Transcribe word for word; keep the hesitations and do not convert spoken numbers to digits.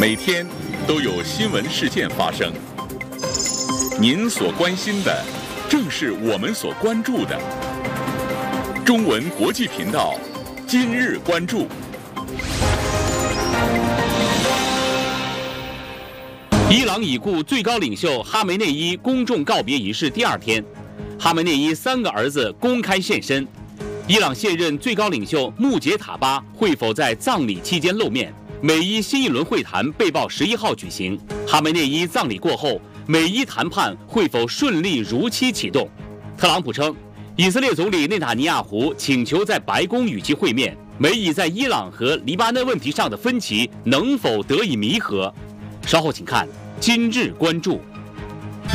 每天都有新闻事件发生，您所关心的正是我们所关注的。中文国际频道今日关注。 伊朗已故最高领袖哈梅内伊公众告别仪式第二天，哈梅内伊三个儿子公开现身。伊朗现任最高领袖穆杰塔巴会否在葬礼期间露面？美伊新一轮会谈被曝十一号举行。哈梅内伊葬礼过后，美伊谈判会否顺利如期启动？特朗普称，以色列总理内塔尼亚胡请求在白宫与其会面，美以在伊朗和黎巴嫩问题上的分歧能否得以弥合？稍后请看今日关注。